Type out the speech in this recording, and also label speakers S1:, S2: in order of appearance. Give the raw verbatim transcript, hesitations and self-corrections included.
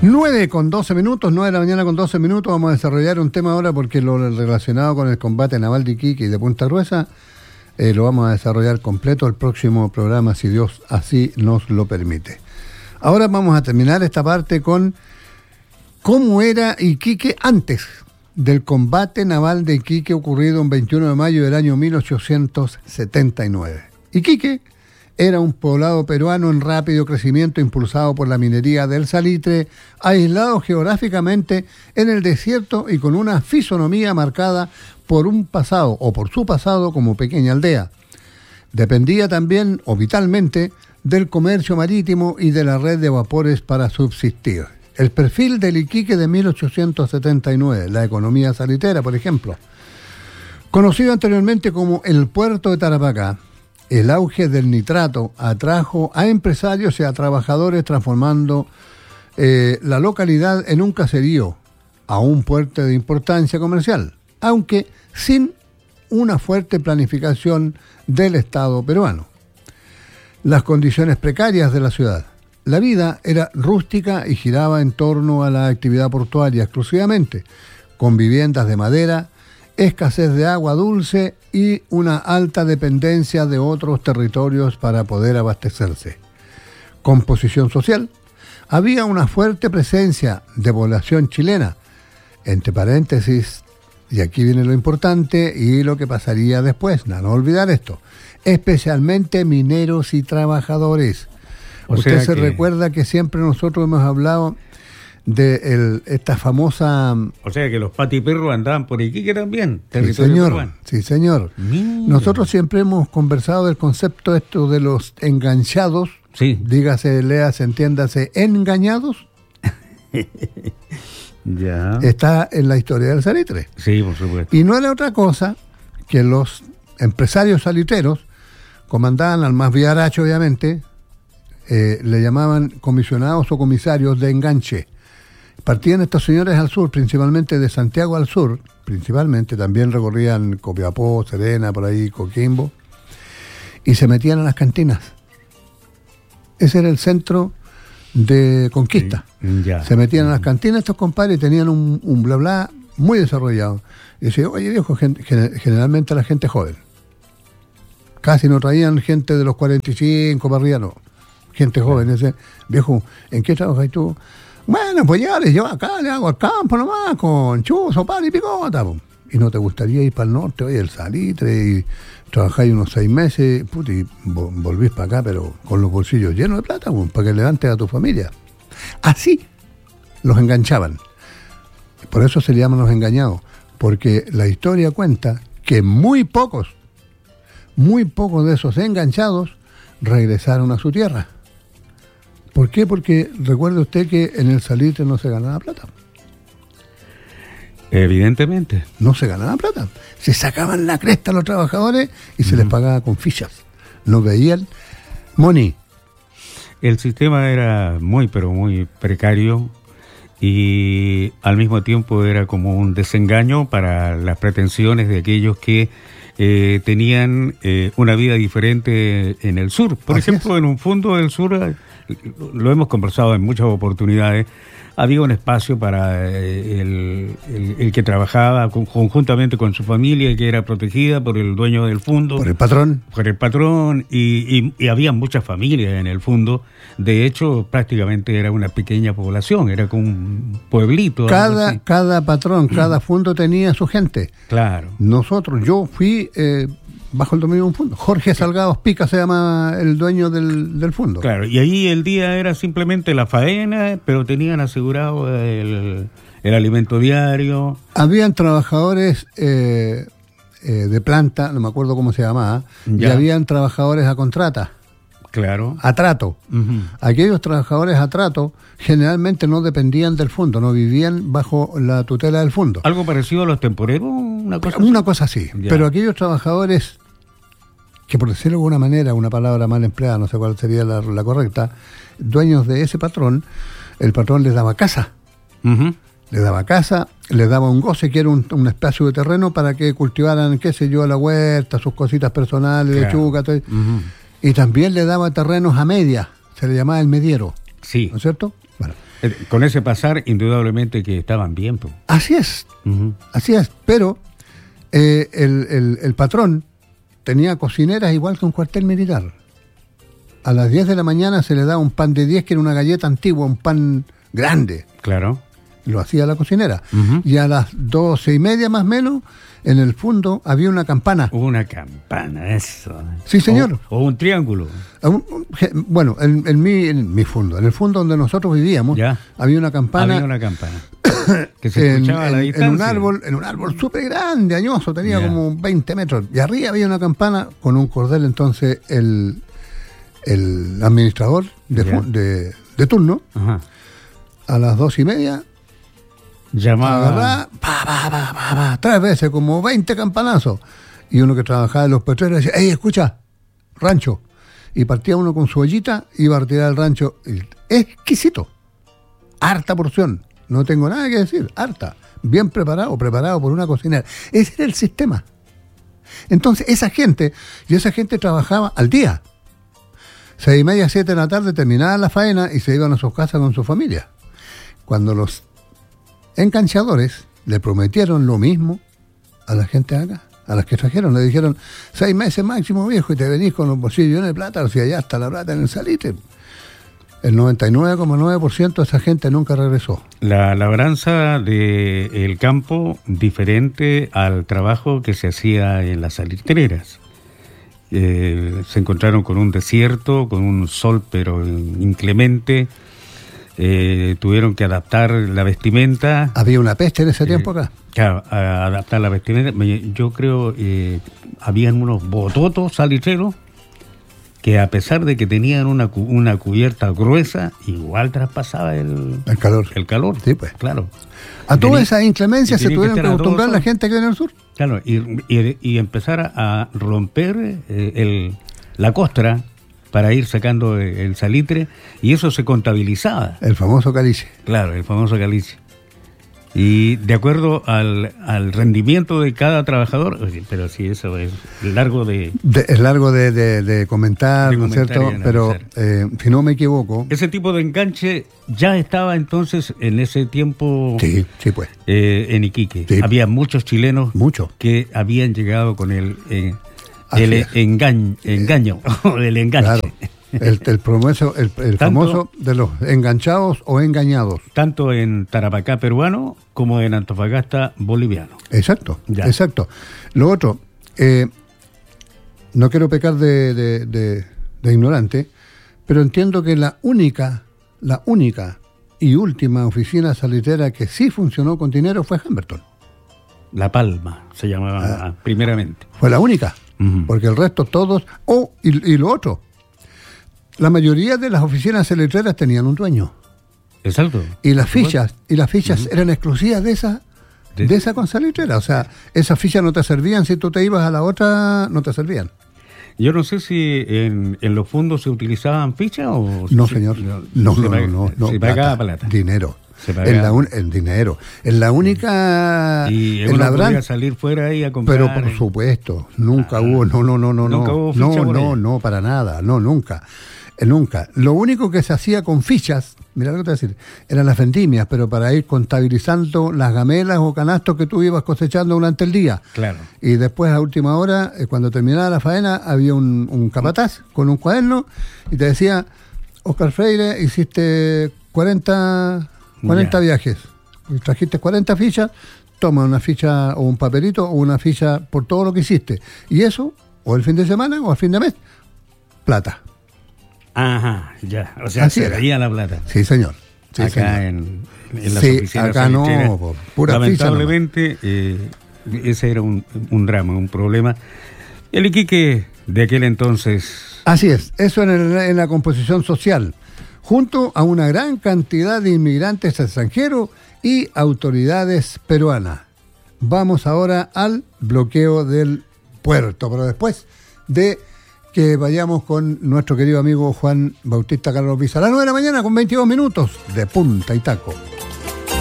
S1: nueve con doce minutos, nueve de la mañana con doce minutos. Vamos a desarrollar un tema ahora porque lo relacionado con el combate naval de Iquique y de Punta Gruesa eh, lo vamos a desarrollar completo el próximo programa, si Dios así nos lo permite. Ahora vamos a terminar esta parte con cómo era Iquique antes del combate naval de Iquique ocurrido el veintiuno de mayo del año mil ochocientos setenta y nueve. Iquique era un poblado peruano en rápido crecimiento impulsado por la minería del salitre, aislado geográficamente en el desierto y con una fisonomía marcada por un pasado o por su pasado como pequeña aldea. Dependía también, o vitalmente, del comercio marítimo y de la red de vapores para subsistir. El perfil del Iquique de mil ochocientos setenta y nueve, la economía salitera, por ejemplo. Conocido anteriormente como el puerto de Tarapacá, el auge del nitrato atrajo a empresarios y a trabajadores transformando eh, la localidad en un caserío, a un puerto de importancia comercial, aunque sin una fuerte planificación del Estado peruano. Las condiciones precarias de la ciudad. La vida era rústica y giraba en torno a la actividad portuaria exclusivamente, con viviendas de madera, escasez de agua dulce y una alta dependencia de otros territorios para poder abastecerse. Composición social. Había una fuerte presencia de población chilena, entre paréntesis, y aquí viene lo importante y lo que pasaría después, no, no olvidar esto, especialmente mineros y trabajadores. O Usted se que... recuerda que siempre nosotros hemos hablado de el, esta famosa...
S2: O sea que los patiperros andaban por Iquique también.
S1: Sí, señor. Peruano. Sí, señor. Mira. Nosotros siempre hemos conversado del concepto esto de los enganchados.
S2: Sí.
S1: Dígase, léase, entiéndase, engañados.
S2: Ya.
S1: Está en la historia del salitre.
S2: Sí, por supuesto.
S1: Y no era otra cosa que los empresarios salitreros comandaban al más villaracho, obviamente, eh, le llamaban comisionados o comisarios de enganche. Partían estos señores al sur, principalmente de Santiago al sur, principalmente, también recorrían Copiapó, Serena, por ahí, Coquimbo, y se metían a las cantinas. Ese era el centro de conquista.
S2: Sí, ya.
S1: Se metían a las cantinas estos compadres y tenían un, un bla bla muy desarrollado. Y decía, oye viejo, gente, generalmente la gente joven. Casi no traían gente de los cuarenta y cinco para arriba, no. Gente joven. Ese, viejo, ¿en qué trabajas tú? Bueno, pues ya les llevo acá, le hago al campo nomás, con chuzo, pan y picota. Po. Y no te gustaría ir para el norte, oye, el salitre, y trabajáis unos seis meses, put, y volvís para acá, pero con los bolsillos llenos de plata, po, para que levantes a tu familia. Así los enganchaban. Por eso se le llaman los engañados, porque la historia cuenta que muy pocos, muy pocos de esos enganchados regresaron a su tierra. ¿Por qué? Porque recuerde usted que en el salitre no se ganaba plata.
S2: Evidentemente.
S1: No se ganaba plata. Se sacaban la cresta a los trabajadores y se mm. les pagaba con fichas. No veían money.
S2: El sistema era muy, pero muy precario y al mismo tiempo era como un desengaño para las pretensiones de aquellos que eh, tenían eh, una vida diferente en el sur. Por Así ejemplo, es. En un fondo del sur... Lo hemos conversado en muchas oportunidades, había un espacio para eh, el, el, el que trabajaba con, conjuntamente con su familia y que era protegida por el dueño del fondo.
S1: Por el patrón.
S2: Por el patrón, y, y, y había muchas familias en el fondo. De hecho, prácticamente era una pequeña población, era como un pueblito.
S1: Cada, cada patrón, cada fondo tenía su gente.
S2: Claro.
S1: Nosotros, yo fui... Eh, bajo el dominio de un fondo. Jorge Salgados Pica se llama el dueño del, del fondo.
S2: Claro, y ahí el día era simplemente la faena, pero tenían asegurado el, el alimento diario.
S1: Habían trabajadores eh, eh, de planta, no me acuerdo cómo se llamaba, ya. Y habían trabajadores a contrata.
S2: Claro.
S1: A trato.
S2: Uh-huh.
S1: Aquellos trabajadores a trato generalmente no dependían del fondo, no vivían bajo la tutela del fondo.
S2: ¿Algo parecido a los temporeros? Una cosa
S1: una
S2: así.
S1: Cosa así. Ya. Pero aquellos trabajadores que, por decirlo de alguna manera, una palabra mal empleada, no sé cuál sería la, la correcta, dueños de ese patrón, el patrón les daba casa.
S2: Uh-huh.
S1: Les daba casa, les daba un goce, que era un, un espacio de terreno para que cultivaran, qué sé yo, la huerta, sus cositas personales, claro. Lechuga, todo. Uh-huh. Y también le daba terrenos a media, se le llamaba el mediero.
S2: Sí.
S1: ¿No es cierto? Bueno,
S2: Eh, Con ese pasar, indudablemente que estaban bien. Pues.
S1: Así es,
S2: Uh-huh.
S1: así es, pero eh, el, el, el patrón tenía cocineras igual que un cuartel militar. A las diez de la mañana se le daba un pan de diez, que era una galleta antigua, un pan grande.
S2: Claro.
S1: Lo hacía la cocinera.
S2: Uh-huh.
S1: Y a las doce y media más o menos, en el fondo había una campana.
S2: Una campana, eso.
S1: Sí, señor.
S2: O, o un triángulo.
S1: Un- un- Bueno, en, en, mi, en mi fondo, en el fondo donde nosotros vivíamos,
S2: Ya.
S1: había una campana.
S2: Había una campana. Que se
S1: en,
S2: escuchaba a la
S1: en-
S2: distancia.
S1: en un árbol, en un árbol súper grande, añoso, tenía
S2: Ya.
S1: como veinte metros. Y arriba había una campana con un cordel. Entonces el, el administrador de,
S2: Ya.
S1: fu- de, de turno,
S2: Ajá.
S1: a las dos y media,
S2: Llamaba.
S1: agarraba, pa, pa, pa, pa, pa, tres veces, como veinte campanazos. Y uno que trabajaba en los petreros decía, ¡ey, escucha! Rancho. Y partía uno con su ollita, iba a retirar el rancho. Y exquisito. Harta porción. No tengo nada que decir. Harta. Bien preparado, preparado por una cocinera. Ese era el sistema. Entonces, esa gente, y esa gente trabajaba al día. Seis y media, siete de la tarde, terminaban la faena y se iban a sus casas con su familia. Cuando los enganchadores le prometieron lo mismo a la gente acá, a las que trajeron, le dijeron seis meses máximo, viejo, y te venís con los bolsillos llenos de plata, o sea, ya está la plata en el salitre. El noventa y nueve coma nueve por ciento de esa gente nunca regresó.
S2: La labranza del campo diferente al trabajo que se hacía en las salitreras. Eh, se encontraron con un desierto, con un sol pero inclemente. Eh, tuvieron que adaptar la vestimenta.
S1: Había una peste en ese
S2: Eh,
S1: tiempo acá.
S2: Claro, a- adaptar la vestimenta. Me- Yo creo eh, habían unos bototos salitreros que, a pesar de que tenían una, cu- una cubierta gruesa, igual traspasaba el,
S1: El calor.
S2: el calor.
S1: Sí, pues.
S2: Claro.
S1: A toda
S2: Tenía-
S1: esa inclemencia
S2: y
S1: se
S2: tenía que
S1: tuvieron que
S2: estar a todo
S1: acostumbrar la
S2: sol.
S1: gente que vive en el sur.
S2: Claro, y, y, y empezar a, a romper eh, el, la costra para ir sacando el salitre, y eso se contabilizaba.
S1: El famoso caliche.
S2: Claro, el famoso caliche. Y de acuerdo al, al rendimiento de cada trabajador, oye, pero sí, eso es largo de...
S1: De- es largo de, de- de comentar,
S2: De
S1: ¿no es
S2: comentar
S1: cierto?
S2: y de
S1: Pero
S2: analizar.
S1: eh, si no me equivoco.
S2: Ese tipo de enganche ya estaba entonces en ese tiempo
S1: Sí, sí, pues.
S2: eh, en Iquique.
S1: Sí.
S2: Había muchos chilenos
S1: Mucho.
S2: que habían llegado con el, eh,
S1: Así
S2: el
S1: es.
S2: engaño, engaño el enganche.
S1: Claro. El, el, promeso- el, el
S2: Tanto-
S1: famoso de los enganchados o engañados.
S2: Tanto en Tarapacá peruano como en Antofagasta boliviano.
S1: Exacto,
S2: Ya.
S1: exacto. Lo otro, eh, no quiero pecar de, de- de- de ignorante, pero entiendo que la única, la única y última oficina salitera que sí funcionó con dinero fue Humberton.
S2: La Palma se llamaba
S1: Ah.
S2: primeramente.
S1: Fue la única,
S2: Ujú.
S1: porque el resto todos, oh, y, y lo otro, la mayoría de las oficinas salitreras tenían un dueño.
S2: Exacto.
S1: Y las
S2: Por supuesto.
S1: fichas, y las fichas eran exclusivas de esa,
S2: De-
S1: de esa consalitrera. O sea, esas fichas no te servían, si tú te ibas a la otra, no te servían.
S2: Yo no sé si en, en los fondos se utilizaban fichas o...
S1: No,
S2: si-
S1: señor.
S2: se
S1: No, no, no,
S2: pag-
S1: no, no,
S2: Se
S1: plata,
S2: pagaba plata.
S1: Dinero.
S2: Se
S1: Es
S2: pagaba.
S1: la un- el dinero. Es la única.
S2: Y
S1: en
S2: uno
S1: la
S2: podía
S1: Bran-
S2: salir fuera ahí a comprar.
S1: pero por supuesto, nunca
S2: Ah,
S1: hubo, no, no, no, no,
S2: nunca
S1: no,
S2: hubo ficha
S1: no,
S2: por
S1: no,
S2: ahí.
S1: no, para nada, no, nunca, Eh, nunca. Lo único que se hacía con fichas, mira lo que te voy a decir, eran las vendimias, pero para ir contabilizando las gamelas o canastos que tú ibas cosechando durante el día.
S2: Claro.
S1: Y después a última hora, eh, cuando terminaba la faena, había un, un capataz con un cuaderno y te decía, Oscar Freire, hiciste cuarenta, cuarenta
S2: Ya.
S1: viajes, y trajiste cuarenta fichas, toma una ficha o un papelito o una ficha por todo lo que hiciste. Y eso, o el fin de semana o al fin de mes, plata.
S2: Ajá, ya. O sea,
S1: Así
S2: se
S1: era.
S2: veía la plata.
S1: Sí, señor. Sí,
S2: acá
S1: señor.
S2: en, en las
S1: Sí,
S2: oficinas
S1: acá no,
S2: salitreras.
S1: po, pura ficha
S2: Lamentablemente, eh, ese era un, un drama, un problema. El Iquique de aquel entonces...
S1: Así es, eso en, el- en la composición social, junto a una gran cantidad de inmigrantes extranjeros y autoridades peruanas. Vamos ahora al bloqueo del puerto, pero después de que vayamos con nuestro querido amigo Juan Bautista Carlos Pizarro. A las nueve de la mañana con veintidós minutos de Punta y Taco.